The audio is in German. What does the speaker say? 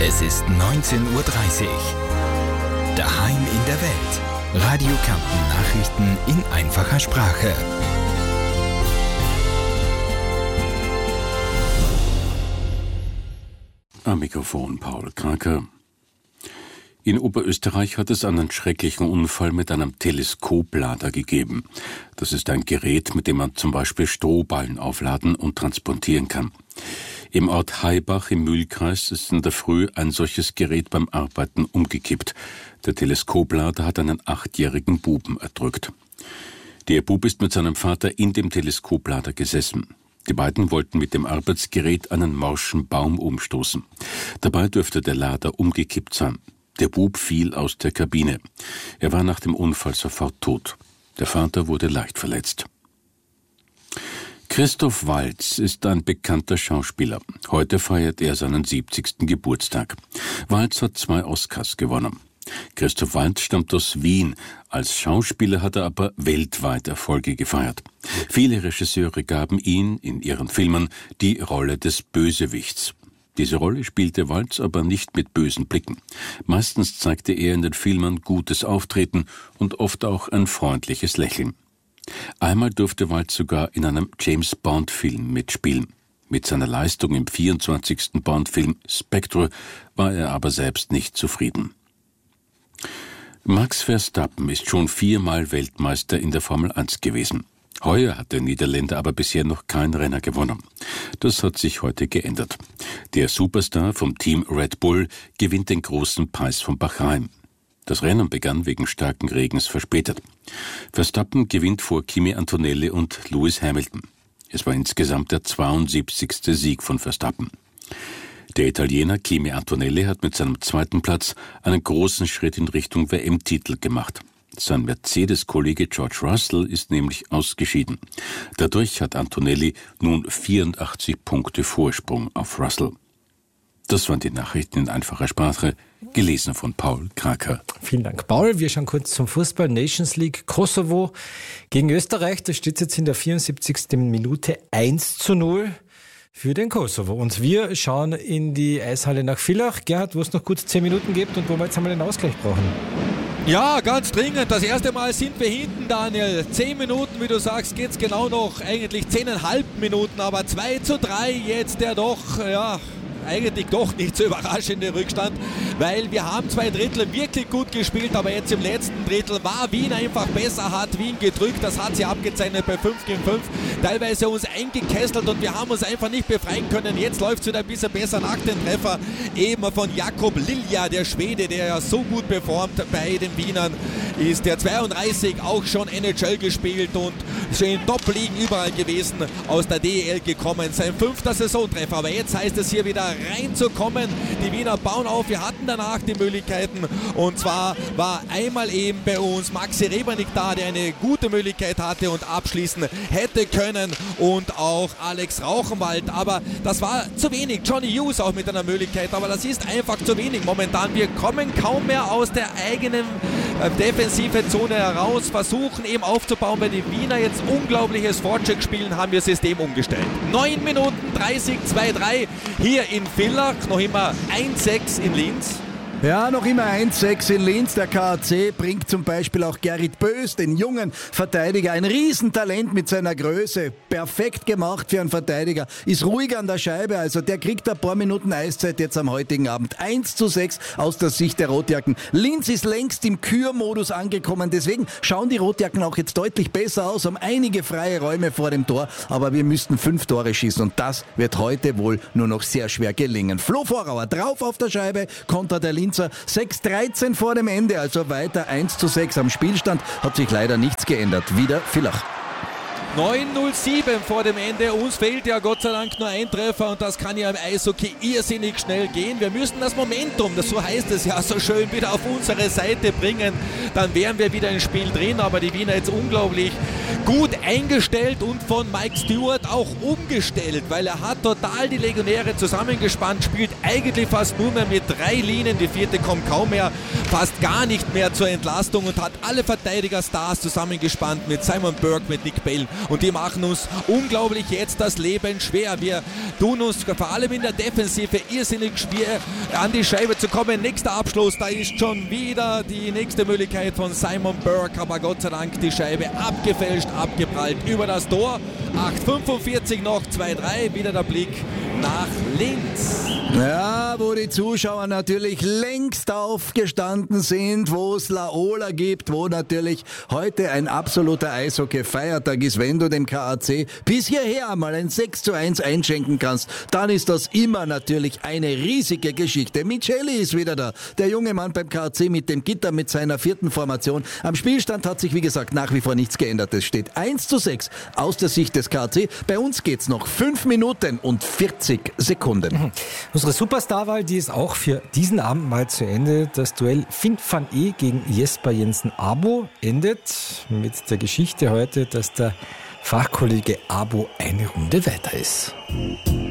Es ist 19:30 Uhr. Daheim in der Welt. Radio Kärnten Nachrichten in einfacher Sprache. Am Mikrofon Paul Kraker. In Oberösterreich hat es einen schrecklichen Unfall mit einem Teleskoplader gegeben. Das ist ein Gerät, mit dem man zum Beispiel Strohballen aufladen und transportieren kann. Im Ort Haibach im Mühlkreis ist in der Früh ein solches Gerät beim Arbeiten umgekippt. Der Teleskoplader hat einen 8-jährigen Buben erdrückt. Der Bub ist mit seinem Vater in dem Teleskoplader gesessen. Die beiden wollten mit dem Arbeitsgerät einen morschen Baum umstoßen. Dabei dürfte der Lader umgekippt sein. Der Bub fiel aus der Kabine. Er war nach dem Unfall sofort tot. Der Vater wurde leicht verletzt. Christoph Waltz ist ein bekannter Schauspieler. Heute feiert er seinen 70. Geburtstag. Waltz hat 2 Oscars gewonnen. Christoph Waltz stammt aus Wien. Als Schauspieler hat er aber weltweit Erfolge gefeiert. Viele Regisseure gaben ihm in ihren Filmen die Rolle des Bösewichts. Diese Rolle spielte Waltz aber nicht mit bösen Blicken. Meistens zeigte er in den Filmen gutes Auftreten und oft auch ein freundliches Lächeln. Einmal durfte Waltz sogar in einem James-Bond-Film mitspielen. Mit seiner Leistung im 24. Bond-Film Spectre war er aber selbst nicht zufrieden. Max Verstappen ist schon 4-mal Weltmeister in der Formel 1 gewesen. Heuer hat der Niederländer aber bisher noch kein Renner gewonnen. Das hat sich heute geändert. Der Superstar vom Team Red Bull gewinnt den großen Preis von Bahrain. Das Rennen begann wegen starken Regens verspätet. Verstappen gewinnt vor Kimi Antonelli und Lewis Hamilton. Es war insgesamt der 72. Sieg von Verstappen. Der Italiener Kimi Antonelli hat mit seinem 2. Platz einen großen Schritt in Richtung WM-Titel gemacht. Sein Mercedes-Kollege George Russell ist nämlich ausgeschieden. Dadurch hat Antonelli nun 84 Punkte Vorsprung auf Russell. Das waren die Nachrichten in einfacher Sprache, gelesen von Paul Kraker. Vielen Dank, Paul. Wir schauen kurz zum Fußball. Nations League Kosovo gegen Österreich. Da steht jetzt in der 74. Minute 1:0 für den Kosovo. Und wir schauen in die Eishalle nach Villach. Gerhard, wo es noch gut 10 Minuten gibt und wo wir jetzt einmal den Ausgleich brauchen. Ja, ganz dringend. Das erste Mal sind wir hinten, Daniel. 10 Minuten, wie du sagst, geht's genau noch. Eigentlich 10,5 Minuten, aber 2:3 jetzt der doch, eigentlich doch nicht so überraschende Rückstand, weil wir haben 2 Drittel wirklich gut gespielt, aber jetzt im letzten Drittel war Wien einfach besser, hat Wien gedrückt, das hat sie abgezeichnet bei 5:5, teilweise uns eingekesselt und wir haben uns einfach nicht befreien können. Jetzt läuft es wieder ein bisschen besser nach dem Treffer eben von Jakob Lilja, der Schwede, der ja so gut performt bei den Wienern, ist der 32 auch schon NHL gespielt und schon in Top-Ligen überall gewesen, aus der DEL gekommen, sein 5. Saisontreffer, aber jetzt heißt es hier wieder reinzukommen. Die Wiener bauen auf, wir hatten danach die Möglichkeiten und zwar war einmal eben bei uns Maxi Rebernik da, der eine gute Möglichkeit hatte und abschließen hätte können und auch Alex Rauchenwald, aber das war zu wenig. Johnny Hughes auch mit einer Möglichkeit, aber das ist einfach zu wenig momentan. Wir kommen kaum mehr aus der eigenen defensive Zone heraus, versuchen eben aufzubauen, weil die Wiener jetzt unglaubliches Fortschritt spielen, haben wir das System umgestellt. 9 Minuten 30, 2:3 hier in Villach, noch immer 1:6 in Linz. Ja, noch immer 1:6 in Linz. Der KAC bringt zum Beispiel auch Gerrit Bös, den jungen Verteidiger. Ein Riesentalent mit seiner Größe. Perfekt gemacht für einen Verteidiger. Ist ruhig an der Scheibe, also der kriegt ein paar Minuten Eiszeit jetzt am heutigen Abend. 1:6 aus der Sicht der Rotjacken. Linz ist längst im Kürmodus angekommen. Deswegen schauen die Rotjacken auch jetzt deutlich besser aus, haben einige freie Räume vor dem Tor. Aber wir müssten 5 Tore schießen und das wird heute wohl nur noch sehr schwer gelingen. Flo Vorauer drauf auf der Scheibe, Konter der Linzer. 6:13 vor dem Ende, also weiter 1:6 am Spielstand. Hat sich leider nichts geändert. Wieder Villach. 9:07 vor dem Ende. Uns fehlt ja Gott sei Dank nur ein Treffer und das kann ja im Eishockey irrsinnig schnell gehen. Wir müssen das Momentum, das so heißt es ja so schön, wieder auf unsere Seite bringen. Dann wären wir wieder im Spiel drin, aber die Wiener jetzt unglaublich gut eingestellt und von Mike Stewart auch umgestellt, weil er hat total die Legionäre zusammengespannt, spielt eigentlich fast nur mehr mit 3 Linien, die 4. kommt kaum mehr, fast gar nicht mehr zur Entlastung und hat alle Verteidiger-Stars zusammengespannt mit Simon Burke, mit Nick Bale und die machen uns unglaublich jetzt das Leben schwer. Wir tun uns vor allem in der Defensive irrsinnig schwer, an die Scheibe zu kommen. Nächster Abschluss, da ist schon wieder die nächste Möglichkeit von Simon Burke, aber Gott sei Dank die Scheibe abgefälscht, abgeprallt über das Tor. 8:45 noch, 2-3, wieder der Blick nach links. Ja, wo die Zuschauer natürlich längst aufgestanden sind, wo es Laola gibt, wo natürlich heute ein absoluter Eishockey-Feiertag ist. Wenn du dem KAC bis hierher mal ein 6:1 einschenken kannst, dann ist das immer natürlich eine riesige Geschichte. Miceli ist wieder da, der junge Mann beim KAC mit dem Gitter, mit seiner 4. Formation. Am Spielstand hat sich, wie gesagt, nach wie vor nichts geändert. Es steht 1:6 aus der Sicht des KAC. Bei uns geht's noch 5 Minuten und 40 Sekunden. Unsere Superstar-Wahl, die ist auch für diesen Abend mal zu Ende. Das Duell Finn van E gegen Jesper Jensen-Abo endet mit der Geschichte heute, dass der Fachkollege Abo eine Runde weiter ist.